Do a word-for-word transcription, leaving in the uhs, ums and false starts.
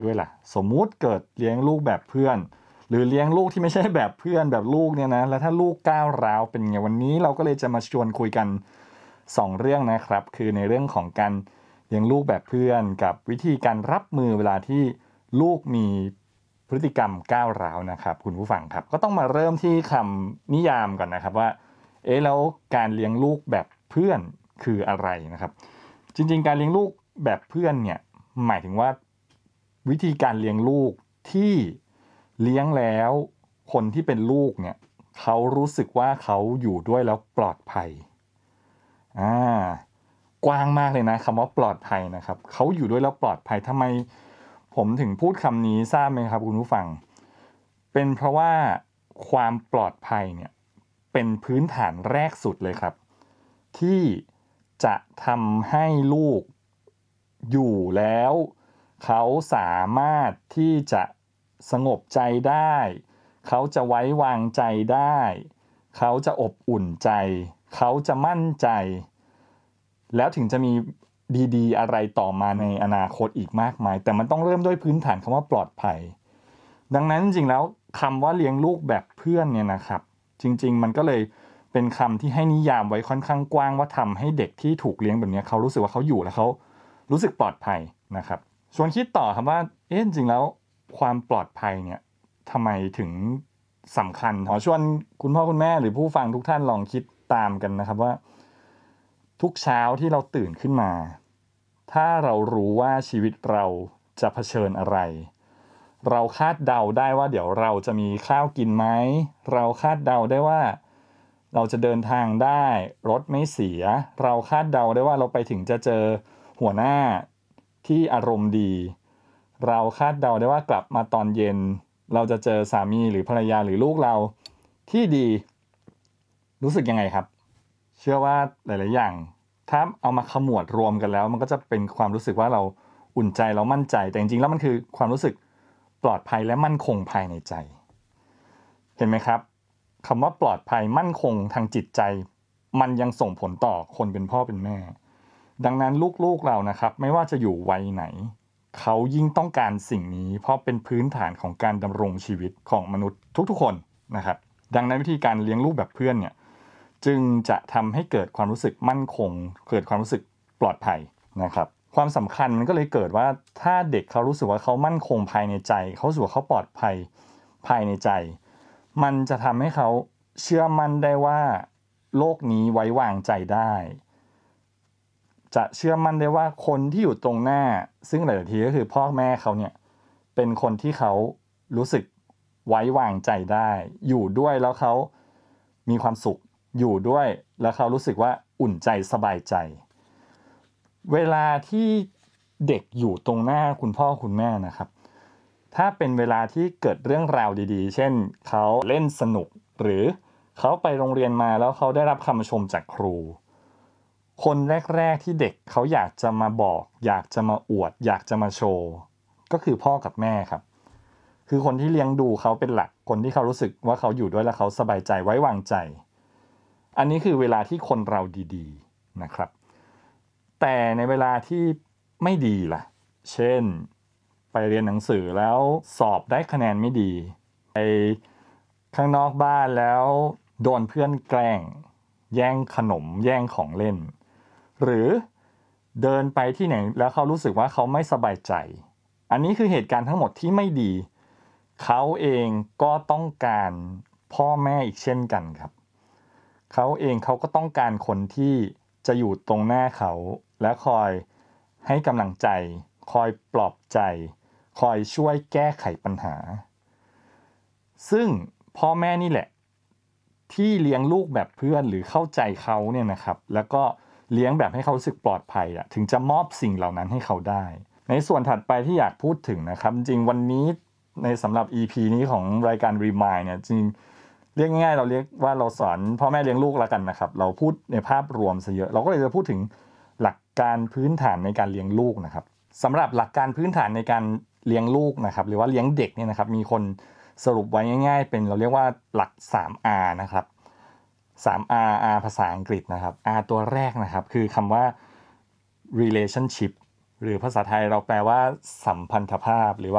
ด้วยล่ะสมมุติเกิดเลี้ยงลูกแบบเพื่อนหรือเลี้ยงลูกที่ไม่ใช่แบบเพื่อนแบบลูกเนี่ยนะแล้วถ้าลูกก้าวร้าวเป็นไงวันนี้เราก็เลยจะมาชวนคุยกันสองเรื่องนะครับคือในเรื่องของการเลี้ยงลูกแบบเพื่อนกับวิธีการรับมือเวลาที่ลูกมีพฤติกรรมก้าวร้าวนะครับคุณผู้ฟังครับก็ต้องมาเริ่มที่คำนิยามก่อนนะครับว่าเอ๊ะแล้วการเลี้ยงลูกแบบเพื่อนคืออะไรนะครับจริงๆการเลี้ยงลูกแบบเพื่อนเนี่ยหมายถึงว่าวิธีการเลี้ยงลูกที่เลี้ยงแล้วคนที่เป็นลูกเนี่ยเขารู้สึกว่าเขาอยู่ด้วยแล้วปลอดภัยอ่ากว้างมากเลยนะคำว่าปลอดภัยนะครับเขาอยู่ด้วยแล้วปลอดภัยทำไมผมถึงพูดคำนี้ทราบไหมครับคุณผู้ฟังเป็นเพราะว่าความปลอดภัยเนี่ยเป็นพื้นฐานแรกสุดเลยครับที่จะทำให้ลูกอยู่แล้วเขาสามารถที่จะสงบใจได้เขาจะไว้วางใจได้เขาจะอบอุ่นใจเขาจะมั่นใจแล้วถึงจะมีดีๆอะไรต่อมาในอนาคตอีกมากมายแต่มันต้องเริ่มด้วยพื้นฐานคำว่าปลอดภัยดังนั้นจริงๆแล้วคำว่าเลี้ยงลูกแบบเพื่อนเนี่ยนะครับจริงๆมันก็เลยเป็นคำที่ให้นิยามไว้ค่อนข้างกว้างว่าทำให้เด็กที่ถูกเลี้ยงแบบนี้เขารู้สึกว่าเขาอยู่แล้วเขารู้สึกปลอดภัยนะครับชวนคิดต่อครับว่าเอ๊ะจริงๆแล้วความปลอดภัยเนี่ยทำไมถึงสำคัญขอชวนคุณพ่อคุณแม่หรือผู้ฟังทุกท่านลองคิดตามกันนะครับว่าทุกเช้าที่เราตื่นขึ้นมาถ้าเรารู้ว่าชีวิตเราจะเผชิญอะไรเราคาดเดาได้ว่าเดี๋ยวเราจะมีข้าวกินไหมเราคาดเดาได้ว่าเราจะเดินทางได้รถไม่เสียเราคาดเดาได้ว่าเราไปถึงจะเจอหัวหน้าที่อารมณ์ดีเราคาดเดาได้ว่ากลับมาตอนเย็นเราจะเจอสามีหรือภรรยาหรือลูกเราที่ดีรู้สึกยังไงครับเชื่อว่าหลายๆอย่างถ้าเอามาขมวดรวมกันแล้วมันก็จะเป็นความรู้สึกว่าเราอุ่นใจเรามั่นใจแต่จริงๆแล้วมันคือความรู้สึกปลอดภัยและมั่นคงภายในใจเห็นไหมครับคำว่าปลอดภัยมั่นคงทางจิตใจมันยังส่งผลต่อคนเป็นพ่อเป็นแม่ดังนั้นลูกๆเรานะครับไม่ว่าจะอยู่วัยไหนเขายิ่งต้องการสิ่งนี้เพราะเป็นพื้นฐานของการดำรงชีวิตของมนุษย์ทุกๆคนนะครับดังนั้นวิธีการเลี้ยงลูกแบบเพื่อนเนี่ยจึงจะทำให้เกิดความรู้สึกมั่นคงเกิดความรู้สึกปลอดภัยนะครับความสำคัญมันก็เลยเกิดว่าถ้าเด็กเขารู้สึกว่าเขามั่นคงภายในใจเขารู้สึกว่าเขาปลอดภัยภายในใจมันจะทำให้เขาเชื่อมั่นได้ว่าโลกนี้ไว้วางใจได้จะเชื่อมั่นได้ว่าคนที่อยู่ตรงหน้าซึ่งหลายๆทีก็คือพ่อแม่เขาเนี่ยเป็นคนที่เขารู้สึกไว้วางใจได้อยู่ด้วยแล้วเขามีความสุขอยู่ด้วยแล้วเขารู้สึกว่าอุ่นใจสบายใจเวลาที่เด็กอยู่ตรงหน้าคุณพ่อคุณแม่นะครับถ้าเป็นเวลาที่เกิดเรื่องราวดีๆเช่นเขาเล่นสนุกหรือเขาไปโรงเรียนมาแล้วเขาได้รับคำชมจากครูคนแรกๆที่เด็กเขาอยากจะมาบอกอยากจะมาอวดอยากจะมาโชว์ก็คือพ่อกับแม่ครับคือคนที่เลี้ยงดูเขาเป็นหลักคนที่เขารู้สึกว่าเขาอยู่ด้วยแล้วเขาสบายใจไว้วางใจอันนี้คือเวลาที่คนเราดีๆนะครับแต่ในเวลาที่ไม่ดีล่ะเช่นไปเรียนหนังสือแล้วสอบได้คะแนนไม่ดีไปข้างนอกบ้านแล้วโดนเพื่อนแกล้งแย่งขนมแย่งของเล่นหรือเดินไปที่ไหนแล้วเขารู้สึกว่าเขาไม่สบายใจอันนี้คือเหตุการณ์ทั้งหมดที่ไม่ดีเขาเองก็ต้องการพ่อแม่อีกเช่นกันครับเขาเองเขาก็ต้องการคนที่จะอยู่ตรงหน้าเขาและคอยให้กำลังใจคอยปลอบใจคอยช่วยแก้ไขปัญหาซึ่งพ่อแม่นี่แหละที่เลี้ยงลูกแบบเพื่อนหรือเข้าใจเขาเนี่ยนะครับแล้วก็เลี้ยงแบบให้เขารู้สึกปลอดภัยอ่ะถึงจะมอบสิ่งเหล่านั้นให้เขาได้ในส่วนถัดไปที่อยากพูดถึงนะครับจริงวันนี้ในสำหรับ อี พี นี้ของรายการ Remind เนี่ยจริงเรียกง่ายๆเราเรียกว่าเราสอนพ่อแม่เลี้ยงลูกแล้วกันนะครับเราพูดในภาพรวมซะเยอะเราก็เลยจะพูดถึงหลักการพื้นฐานในการเลี้ยงลูกนะครับสำหรับหลักการพื้นฐานในการเลี้ยงลูกนะครับหรือว่าเลี้ยงเด็กเนี่ยนะครับมีคนสรุปไว้ง่ายๆเป็นเราเรียกว่าหลัก สาม อาร์ นะครับ สาม อาร์ R ภาษาอังกฤษนะครับ R ตัวแรกนะครับคือคำว่า relationship หรือภาษาไทยเราแปลว่าสัมพันธภาพหรือว่า